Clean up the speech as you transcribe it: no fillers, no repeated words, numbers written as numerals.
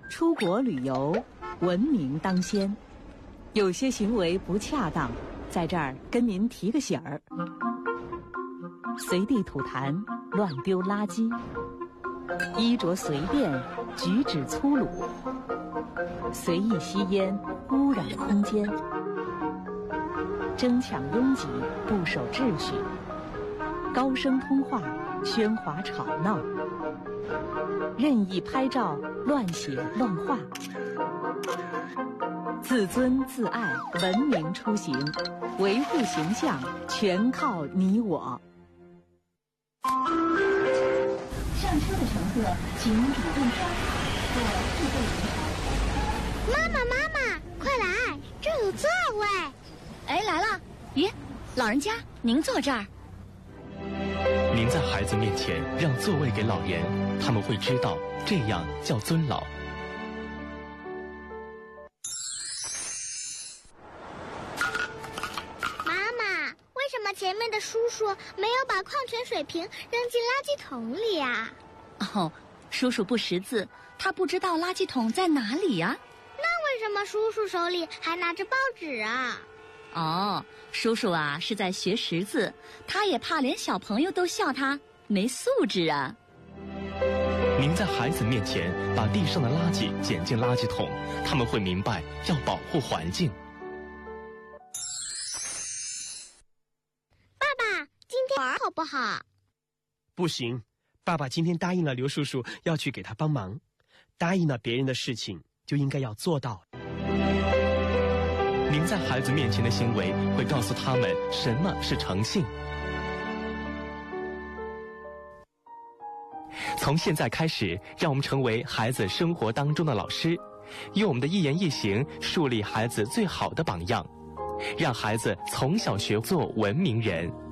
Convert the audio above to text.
出国旅游，文明当先。有些行为不恰当，在这儿跟您提个醒儿：随地吐痰、乱丢垃圾，衣着随便，举止粗鲁，随意吸烟，污染空间，争抢拥挤，不守秩序，高声通话，喧哗吵闹，任意拍照，乱写乱画。自尊自爱，文明出行，维护形象全靠你我。 上车的乘客请主动上或自备离开。 妈妈，快来，这有座位。 哎，来了！咦，老人家，您坐这儿。 您在孩子面前让座位给老人，他们会知道这样叫尊老。 前面的叔叔没有把矿泉水瓶扔进垃圾桶里啊。 哦，叔叔不识字，他不知道垃圾桶在哪里呀。 那为什么叔叔手里还拿着报纸啊？ 哦，叔叔啊是在学识字，他也怕连小朋友都笑他没素质啊。 您在孩子面前把地上的垃圾捡进垃圾桶，他们会明白要保护环境。 好不好？ 不行，爸爸今天答应了刘叔叔要去给他帮忙，答应了别人的事情就应该要做到。 您在孩子面前的行为会告诉他们什么是诚信。从现在开始，让我们成为孩子生活当中的老师，用我们的一言一行树立孩子最好的榜样，让孩子从小学做文明人。